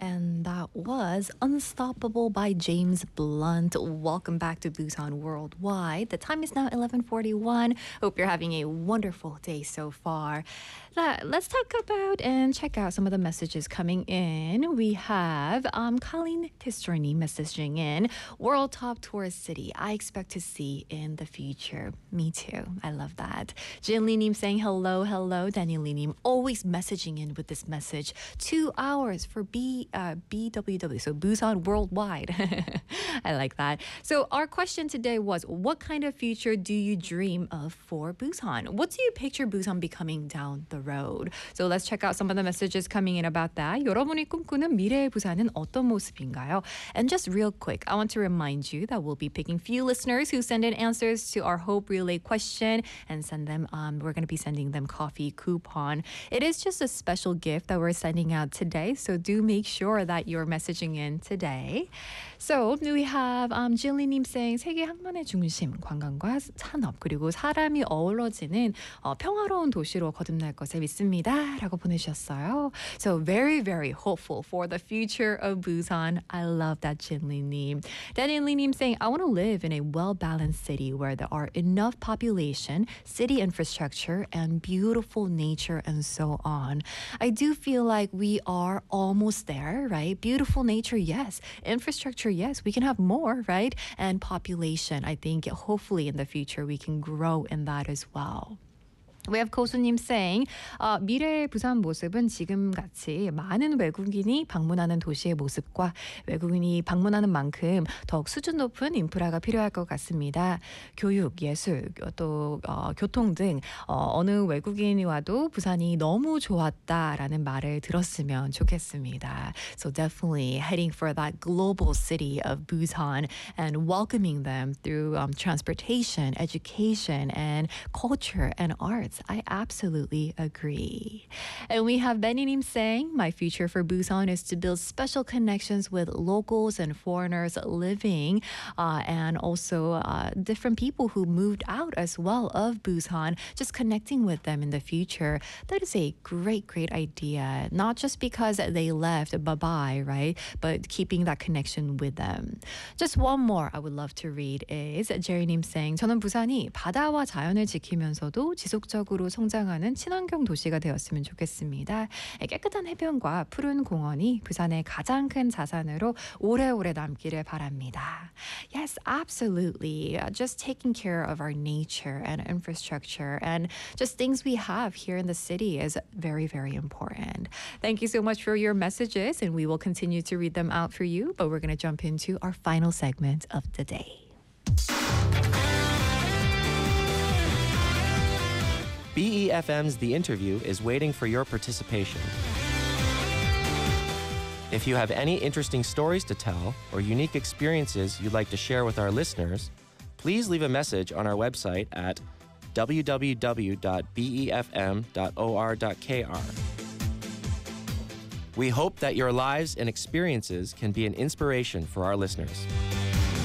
And that was Unstoppable by James Blunt. Welcome back to Busan Worldwide. The time is now 11:41. Hope you're having a wonderful day so far. Let's talk about and check out some of the messages coming in. We have Colleen Tistroni messaging in. World top tourist city I expect to see in the future. Me too. I love that. Jin Lee Nim saying hello, hello. Daniel Lee Nim always messaging in with this message. 2 hours for BWW, so Busan Worldwide. I like that. So our question today was, what kind of future do you dream of for Busan? What do you picture Busan becoming down the road? So let's check out some of the messages coming in about that. 여러분이 꿈꾸는 미래의 부산은 어떤 모습인가요? And just real quick, I want to remind you that we'll be picking few listeners who send in answers to our Hope Relay question and send them, we're going to be sending them coffee coupon. It is just a special gift that we're sending out today, so do make sure that you're messaging in today. So we have Jilli님 saying 세계 항만의 중심, 관광과 산업 그리고 사람이 어우러지는 평화로운 도시로 거듭날 것을 믿습니다. 라고 보내주셨어요. So very, very hopeful for the future of Busan. I love that Jilli님. Daniel saying I want to live in a well-balanced city where there are enough population, city infrastructure, and beautiful nature and so on. I do feel like we are almost there, right? Beautiful nature, yes. Infrastructure, yes. We can have more, right? And population, I think hopefully in the future we can grow in that as well. We have 고수님 saying 미래의 부산 모습은 지금같이 많은 외국인이 방문하는 도시의 모습과 외국인이 방문하는 만큼 더욱 수준 높은 인프라가 필요할 것 같습니다. 교육, 예술, 또 교통 등 어느 외국인이 와도 부산이 너무 좋았다라는 말을 들었으면 좋겠습니다. So definitely heading for that global city of Busan and welcoming them through transportation, education, and culture and art. I absolutely agree. And we have Beninim saying, my future for Busan is to build special connections with locals and foreigners living and also different people who moved out as well of Busan, just connecting with them in the future. That is a great, great idea. Not just because they left, bye-bye, right? But keeping that connection with them. Just one more I would love to read is Jerry님 saying, 저는 부산이 바다와 자연을 지키면서도 지속적으로 성장하는 친환경 도시가 되었으면 좋겠습니다. 깨끗한 해변과 푸른 공원이 부산의 가장 큰 자산으로 오래오래 남기를 바랍니다. Yes, absolutely. Just taking care of our nature and infrastructure and just things we have here in the city is very, very important. Thank you so much for your messages, and we will continue to read them out for you, but we're going to jump into our final segment of the day. BEFM's The Interview is waiting for your participation. If you have any interesting stories to tell or unique experiences you'd like to share with our listeners, please leave a message on our website at www.befm.or.kr. We hope that your lives and experiences can be an inspiration for our listeners.